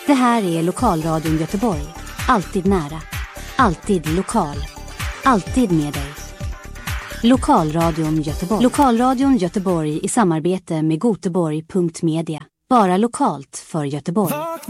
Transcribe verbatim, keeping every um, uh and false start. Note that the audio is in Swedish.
Det här är Lokalradion Göteborg. Alltid nära. Alltid lokal. Alltid med dig. Lokalradion Göteborg. Lokalradion Göteborg i samarbete med Göteborg punkt media. Bara lokalt för Göteborg.